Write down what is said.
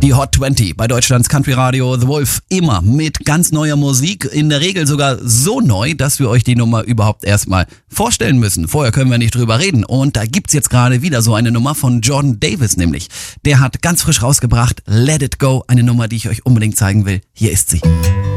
Die Hot 20 bei Deutschlands Country Radio The Wolf. Immer mit ganz neuer Musik. In der Regel sogar so neu, dass wir euch die Nummer überhaupt erstmal vorstellen müssen. Vorher können wir nicht drüber reden. Und da gibt's jetzt gerade wieder so eine Nummer von Jordan Davis nämlich. Der hat ganz frisch rausgebracht Let It Go. Eine Nummer, die ich euch unbedingt zeigen will. Hier ist sie.